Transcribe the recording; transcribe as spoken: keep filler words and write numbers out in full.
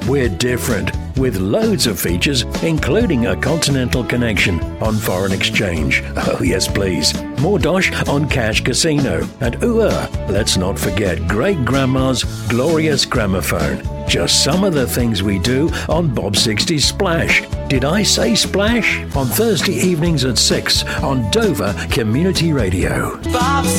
We're different, with loads of features, including a continental connection on foreign exchange. Oh yes, please. More dosh on Cash Casino. And ooh, uh, let's not forget Great Grandma's glorious gramophone. Just some of the things we do on Bob sixty's Splash. Did I say Splash? On Thursday evenings at six on Dover Community Radio. Bob